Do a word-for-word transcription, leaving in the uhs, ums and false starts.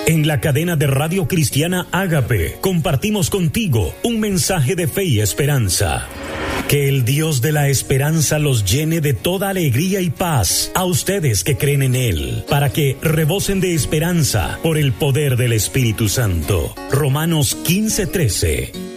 En la cadena de Radio Cristiana Ágape compartimos contigo un mensaje de fe y esperanza. Que el Dios de la esperanza los llene de toda alegría y paz a ustedes que creen en Él, para que rebosen de esperanza por el poder del Espíritu Santo. Romanos quince trece.